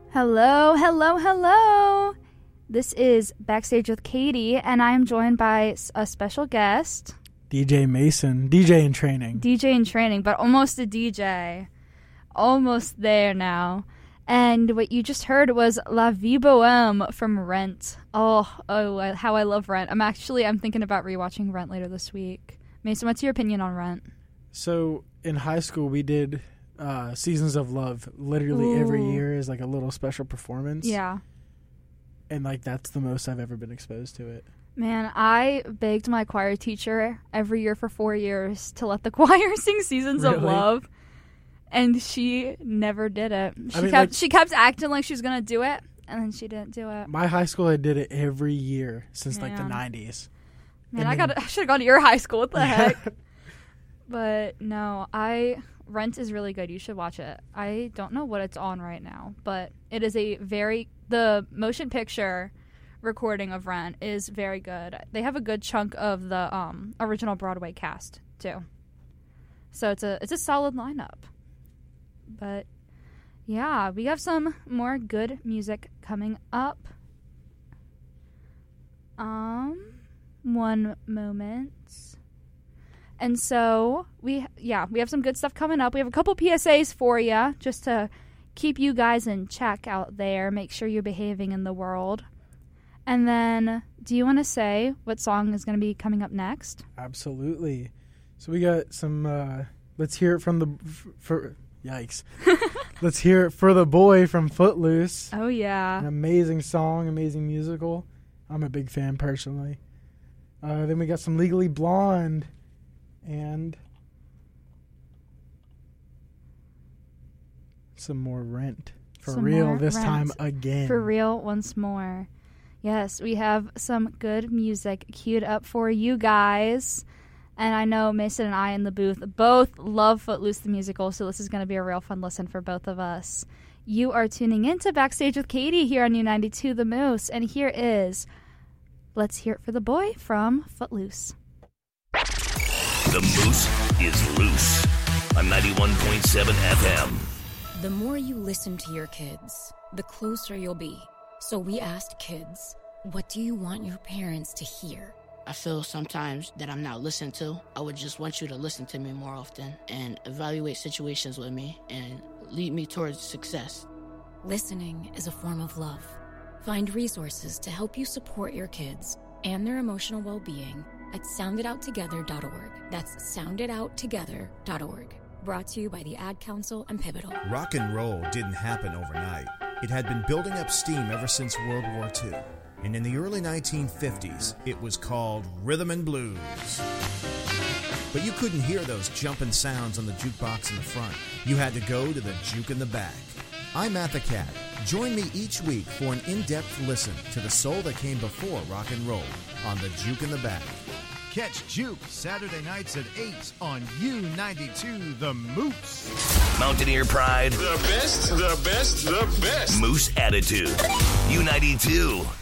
Hello, hello, hello. This is Backstage with Katie, and I am joined by a special guest. DJ Mason, DJ in training. DJ in training, but almost a DJ. Almost there now. And what you just heard was La Vie Bohème from Rent. Oh, how I love Rent. I'm thinking about rewatching Rent later this week. Mason, what's your opinion on Rent? So in high school, we did Seasons of Love literally every year as like a little special performance. Yeah. And like that's the most I've ever been exposed to it. Man, I begged my choir teacher every year for 4 years to let the choir sing Seasons of Love. And she never did it. She kept acting like she was going to do it, and then she didn't do it. My high school, I did it every year since like the 90s. Man, I should have gone to your high school. What the heck? But no, Rent is really good. You should watch it. I don't know what it's on right now, but it is the motion picture recording of Rent is very good. They have a good chunk of the original Broadway cast too. So it's a solid lineup. But yeah, we have some more good music coming up. One moment. And so we have some good stuff coming up. We have a couple PSAs for you just to keep you guys in check out there. Make sure you're behaving in the world. And then, do you want to say what song is going to be coming up next? Absolutely. So we got some. Let's hear it from yikes. Let's hear it for the boy from Footloose. Oh yeah, an amazing song, amazing musical. I'm a big fan personally. Then we got some Legally Blonde. And some more Rent. For real this time again. For real once more. Yes, we have some good music queued up for you guys. And I know Mason and I in the booth both love Footloose the musical, so this is going to be a real fun listen for both of us. You are tuning into Backstage with Katie here on U92 The Moose. And here is Let's Hear It for the Boy from Footloose. The Moose is loose. I'm 91.7 FM. The more you listen to your kids, the closer you'll be. So we asked kids, what do you want your parents to hear? I feel sometimes that I'm not listened to. I would just want you to listen to me more often and evaluate situations with me and lead me towards success. Listening is a form of love. Find resources to help you support your kids and their emotional well-being at sounditouttogether.org. That's sounditouttogether.org. Brought to you by the Ad Council and Pivotal. Rock and roll didn't happen overnight. It had been building up steam ever since World War II. And in the early 1950s, it was called rhythm and blues. But you couldn't hear those jumping sounds on the jukebox in the front. You had to go to the juke in the back. I'm Matt the Cat. Join me each week for an in-depth listen to the soul that came before rock and roll on the Juke in the Back. Catch Juke Saturday nights at 8 on U92 The Moose. Mountaineer pride. The best, the best, the best. Moose attitude. U92.